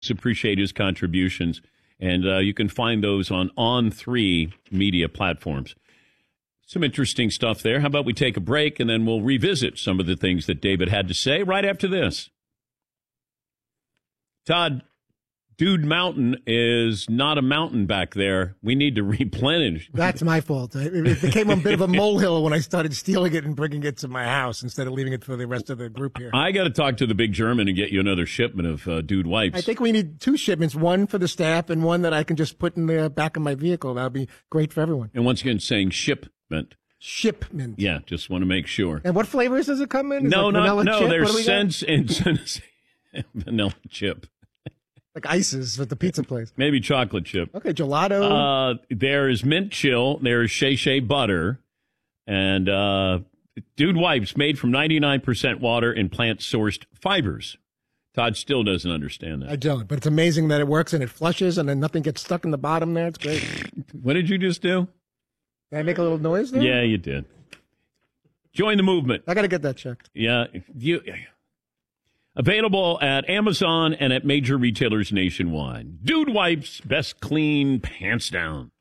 Appreciate his contributions. And you can find those on On3 media platforms. Some interesting stuff there. How about we take a break and then we'll revisit some of the things that David had to say right after this. Todd, Dude Mountain is not a mountain back there. We need to replenish. That's my fault. It became a bit of a molehill when I started stealing it and bringing it to my house instead of leaving it for the rest of the group here. I got to talk to the big German and get you another shipment of Dude wipes. I think we need 2 shipments, one for the staff and one that I can just put in the back of my vehicle. That would be great for everyone. And once again, saying shipment. Shipment. Yeah, just want to make sure. And what flavors does it come in? No, chip? There's Sense and vanilla chip. Like ices at the pizza place. Maybe chocolate chip. Okay, gelato. There's mint chill. There's Shea Shea butter. And Dude wipes made from 99% water and plant-sourced fibers. Todd still doesn't understand that. I don't, but it's amazing that it works and it flushes and then nothing gets stuck in the bottom there. It's great. What did you just do? Did I make a little noise there? Yeah, you did. Join the movement. I got to get that checked. Yeah, available at Amazon and at major retailers nationwide. Dude wipes, best clean, pants down.